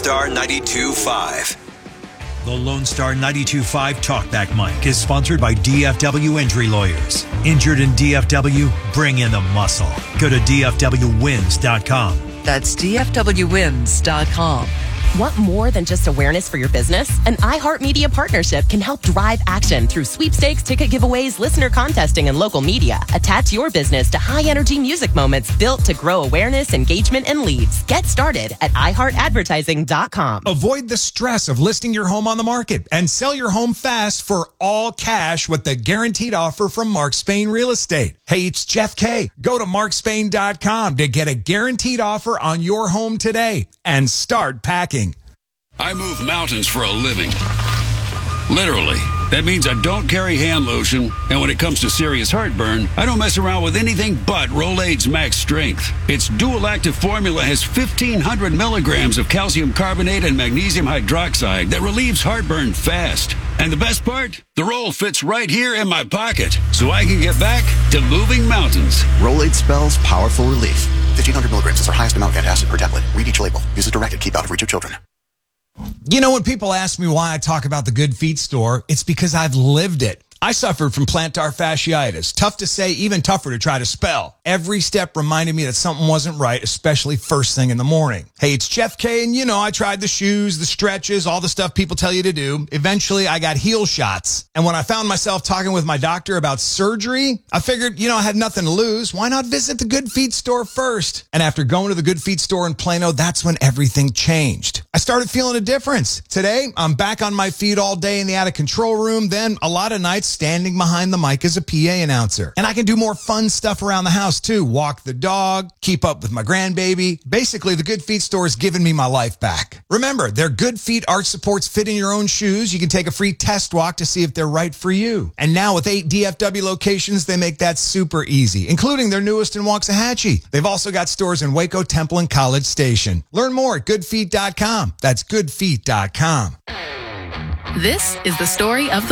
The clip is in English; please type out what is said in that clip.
Star 92.5. The Lone Star 92.5 Talkback Mic is sponsored by DFW Injury Lawyers. Injured in DFW? Bring in the muscle. Go to DFWWins.com. That's DFWWins.com. Want more than just awareness for your business? An iHeartMedia partnership can help drive action through sweepstakes, ticket giveaways, listener contesting, and local media. Attach your business to high-energy music moments built to grow awareness, engagement, and leads. Get started at iHeartAdvertising.com. Avoid the stress of listing your home on the market and sell your home fast for all cash with the guaranteed offer from Mark Spain Real Estate. Hey, it's Jeff K. Go to markspain.com to get a guaranteed offer on your home today and start packing. I move mountains for a living. Literally. That means I don't carry hand lotion, and when it comes to serious heartburn, I don't mess around with anything but Rolaids Max Strength. Its dual-active formula has 1,500 milligrams of calcium carbonate and magnesium hydroxide that relieves heartburn fast. And the best part? The roll fits right here in my pocket, so I can get back to moving mountains. Rolaids spells powerful relief. 1,500 milligrams is our highest amount of antacid per tablet. Read each label. Use as directed. Keep out of reach of children. You know, when people ask me why I talk about the Good Feet store, it's because I've lived it. I suffered from plantar fasciitis. Tough to say, even tougher to try to spell. Every step reminded me that something wasn't right, especially first thing in the morning. Hey, it's Jeff K, and I tried the shoes, the stretches, all the stuff people tell you to do. Eventually, I got heel shots. And when I found myself talking with my doctor about surgery, I figured, I had nothing to lose. Why not visit the Good Feet store first? And after going to the Good Feet store in Plano, that's when everything changed. I started feeling a difference. Today, I'm back on my feet all day in the out-of-control room. Then a lot of nights standing behind the mic as a PA announcer. And I can do more fun stuff around the house too. Walk the dog, keep up with my grandbaby. Basically, the Good Feet store has given me my life back. Remember, their Good Feet arch supports fit in your own shoes. You can take a free test walk to see if they're right for you. And now with 8 DFW locations, they make that super easy, including their newest in Waxahachie. They've also got stores in Waco, Temple, and College Station. Learn more at goodfeet.com. That's goodfeet.com. This is the story of the